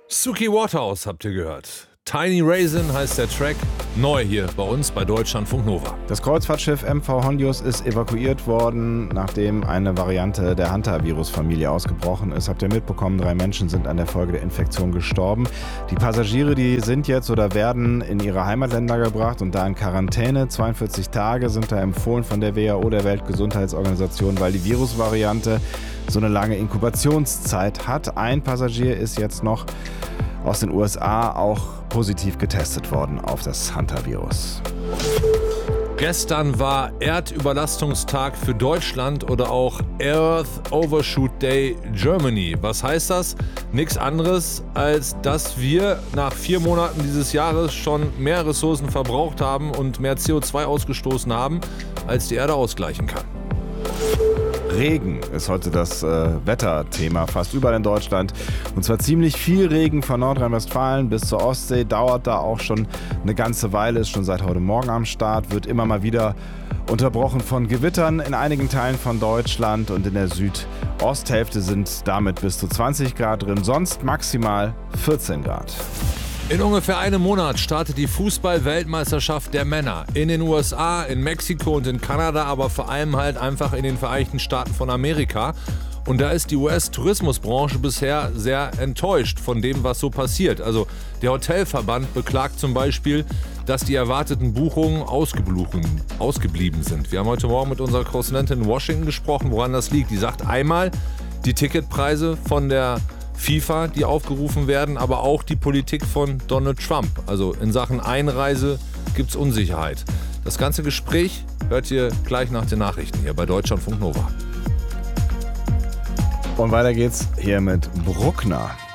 Suki Waterhouse habt ihr gehört. Tiny Raisin heißt der Track, neu hier bei uns bei Deutschlandfunk Nova. Das Kreuzfahrtschiff MV Hondius ist evakuiert worden, nachdem eine Variante der Hantavirus-Familie ausgebrochen ist. Habt ihr mitbekommen, 3 Menschen sind an der Folge der Infektion gestorben. Die Passagiere, die sind jetzt oder werden in ihre Heimatländer gebracht und da in Quarantäne. 42 Tage sind da empfohlen von der WHO, der Weltgesundheitsorganisation, weil die Virusvariante so eine lange Inkubationszeit hat. Ein Passagier ist jetzt noch aus den USA auch positiv getestet worden auf das Hantavirus. Gestern war Erdüberlastungstag für Deutschland oder auch Earth Overshoot Day Germany. Was heißt das? Nichts anderes, als dass wir nach 4 Monaten dieses Jahres schon mehr Ressourcen verbraucht haben und mehr CO2 ausgestoßen haben, als die Erde ausgleichen kann. Regen ist heute das Wetterthema fast überall in Deutschland. Und zwar ziemlich viel Regen von Nordrhein-Westfalen bis zur Ostsee. Dauert da auch schon eine ganze Weile, ist schon seit heute Morgen am Start. Wird immer mal wieder unterbrochen von Gewittern in einigen Teilen von Deutschland. Und in der Südosthälfte sind damit bis zu 20 Grad drin. Sonst maximal 14 Grad. In ungefähr einem Monat startet die Fußball-Weltmeisterschaft der Männer. In den USA, in Mexiko und in Kanada, aber vor allem halt einfach in den Vereinigten Staaten von Amerika. Und da ist die US-Tourismusbranche bisher sehr enttäuscht von dem, was so passiert. Also der Hotelverband beklagt zum Beispiel, dass die erwarteten Buchungen ausgeblieben sind. Wir haben heute Morgen mit unserer Korrespondentin in Washington gesprochen, woran das liegt. Die sagt einmal, die Ticketpreise von der FIFA, die aufgerufen werden, aber auch die Politik von Donald Trump. Also in Sachen Einreise gibt es Unsicherheit. Das ganze Gespräch hört ihr gleich nach den Nachrichten hier bei Deutschlandfunk Nova. Und weiter geht's hier mit Bruckner.